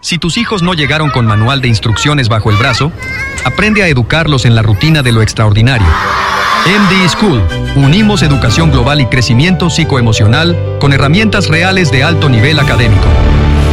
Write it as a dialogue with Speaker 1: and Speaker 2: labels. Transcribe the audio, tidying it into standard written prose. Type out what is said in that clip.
Speaker 1: Si tus hijos no llegaron con manual de instrucciones bajo el brazo, aprende a educarlos en la rutina de lo extraordinario. MD School. Unimos educación global y crecimiento psicoemocional con herramientas reales de alto nivel académico.